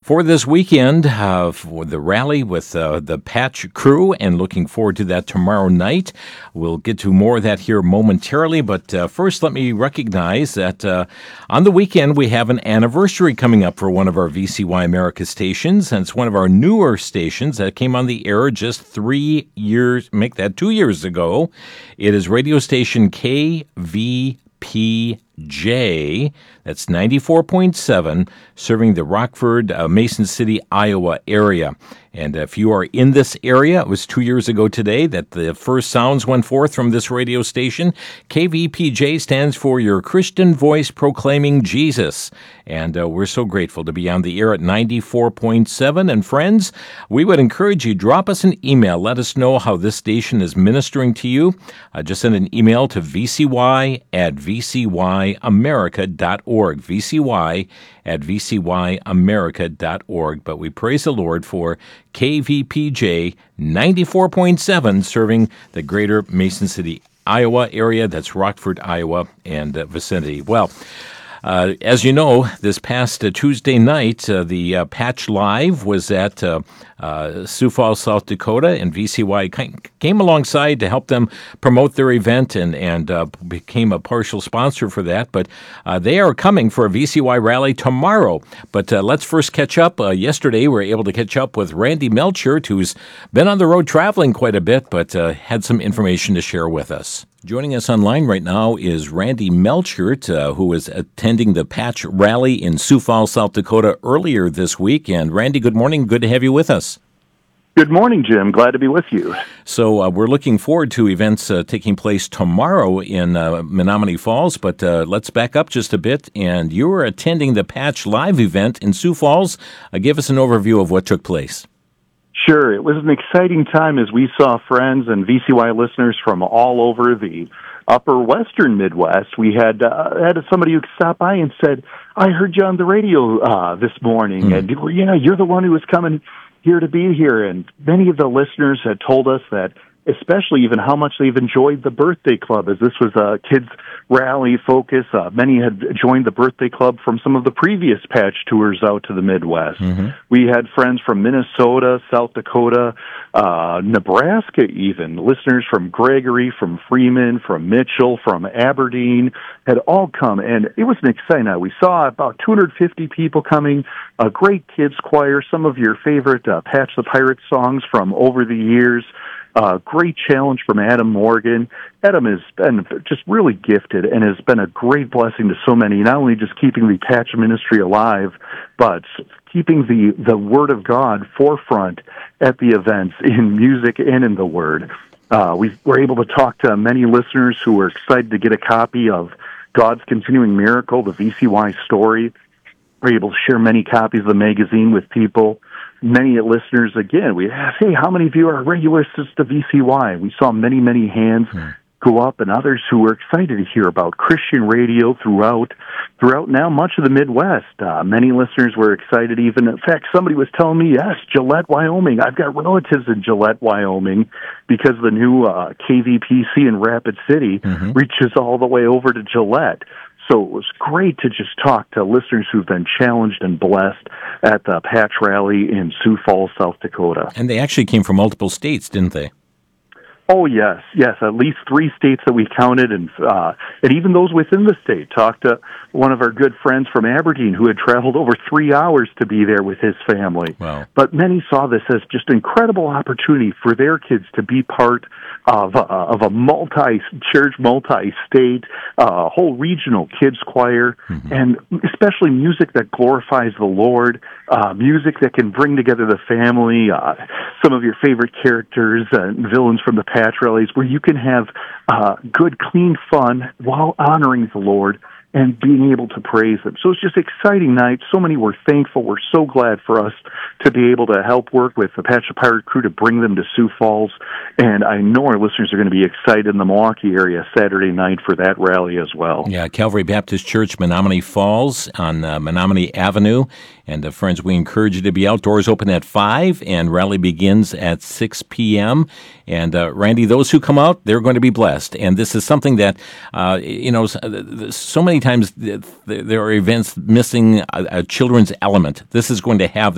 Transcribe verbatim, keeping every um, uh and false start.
for this weekend uh, for the rally with uh, the Patch crew, and looking forward to that tomorrow night. We'll get to more of that here momentarily, but uh, first let me recognize that uh, on the weekend we have an anniversary coming up for one of our V C Y America stations, and it's one of our newer stations that came on the air just three years, make that two years ago. It is radio station K V P J, that's ninety-four point seven, serving the Rockford, uh, Mason City, Iowa area. And if you are in this area, it was two years ago today that the first sounds went forth from this radio station. K V P J stands for Your Christian Voice Proclaiming Jesus. And uh, we're so grateful to be on the air at ninety-four point seven. And friends, we would encourage you, drop us an email. Let us know how this station is ministering to you. Uh, just send an email to v c y at v c y america dot org. v c y at v c y america dot org. But we praise the Lord for K V P J ninety-four point seven, serving the greater Mason City, Iowa area. That's Rockford, Iowa, and uh, vicinity. Well, Uh, as you know, this past uh, Tuesday night, uh, the uh, Patch Live was at uh, uh, Sioux Falls, South Dakota, and V C Y came alongside to help them promote their event and, and uh, became a partial sponsor for that. But uh, they are coming for a V C Y rally tomorrow. But uh, let's first catch up. Uh, yesterday, we were able to catch up with Randy Melchert, who's been on the road traveling quite a bit, but uh, had some information to share with us. Joining us online right now is Randy Melchert, uh, who was attending the Patch Rally in Sioux Falls, South Dakota earlier this week. And Randy, good morning. Good to have you with us. Good morning, Jim. Glad to be with you. So uh, we're looking forward to events uh, taking place tomorrow in uh, Menomonee Falls, but uh, let's back up just a bit. And you were attending the Patch Live event in Sioux Falls. Uh, give us an overview of what took place. Sure. It was an exciting time as we saw friends and V C Y listeners from all over the upper western Midwest. We had uh, had somebody who stopped by and said, I heard you on the radio uh, this morning, mm-hmm. and you know, you're the one who was coming here to be here. And many of the listeners had told us that, especially even how much they've enjoyed the birthday club, as this was a kids' rally focus. Uh, many had joined the birthday club from some of the previous Patch tours out to the Midwest. Mm-hmm. We had friends from Minnesota, South Dakota, uh, Nebraska even. Listeners from Gregory, from Freeman, from Mitchell, from Aberdeen had all come, and it was an exciting night. We saw about two hundred fifty people coming, a great kids' choir, some of your favorite uh, Patch the Pirate songs from over the years. Uh, great challenge from Adam Morgan. Adam has been just really gifted and has been a great blessing to so many, not only just keeping the Patch ministry alive, but keeping the, the Word of God forefront at the events in music and in the Word. Uh, we were able to talk to many listeners who were excited to get a copy of God's Continuing Miracle, the V C Y story. We were able to share many copies of the magazine with people. Many listeners, again, we asked, hey, how many of you are regular listeners to V C Y? We saw many, many hands hmm. go up, and others who were excited to hear about Christian radio throughout throughout now much of the Midwest. Uh, many listeners were excited even. In fact, somebody was telling me, yes, Gillette, Wyoming. I've got relatives in Gillette, Wyoming, because the new uh, K V P C in Rapid City mm-hmm. reaches all the way over to Gillette. So it was great to just talk to listeners who've been challenged and blessed at the Patch Rally in Sioux Falls, South Dakota. And they actually came from multiple states, didn't they? Oh, yes, yes, at least three states that we counted, and uh, and even those within the state. Talked to one of our good friends from Aberdeen who had traveled over three hours to be there with his family. Wow. But many saw this as just an incredible opportunity for their kids to be part of, uh, of a multi-church, multi-state, uh, whole regional kids choir, mm-hmm. and especially music that glorifies the Lord, uh, music that can bring together the family, uh, some of your favorite characters and villains from the Patch rallies, where you can have uh, good, clean fun while honoring the Lord and being able to praise Him. So it's just an exciting night. So many were thankful. We're so glad for us to be able to help work with the Patch the Pirate crew to bring them to Sioux Falls. And I know our listeners are going to be excited in the Milwaukee area Saturday night for that rally as well. Yeah, Calvary Baptist Church, Menomonee Falls on uh, Menomonee Avenue. And uh, friends, we encourage you to be outdoors, open at five, and rally begins at six p.m. And uh, Randy, those who come out, they're going to be blessed. And this is something that, uh, you know, so many times there are events missing a, a children's element. This is going to have